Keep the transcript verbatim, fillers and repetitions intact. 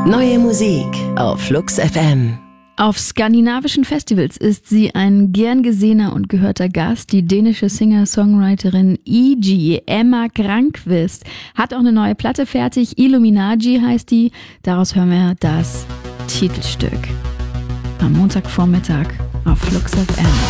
Neue Musik auf Flux F M. Auf skandinavischen Festivals ist sie ein gern gesehener und gehörter Gast. Die dänische Singer-Songwriterin E G, Emma Granqvist, hat auch eine neue Platte fertig. Illuminati heißt die. Daraus hören wir das Titelstück. Am Montagvormittag auf Flux F M.